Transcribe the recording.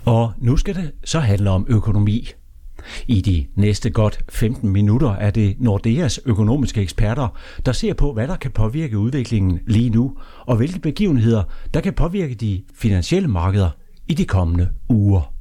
Og nu skal det så handle om økonomi. I de næste godt 15 minutter er det Nordeas økonomiske eksperter, der ser på, hvad der kan påvirke udviklingen lige nu, og hvilke begivenheder, der kan påvirke de finansielle markeder i de kommende uger.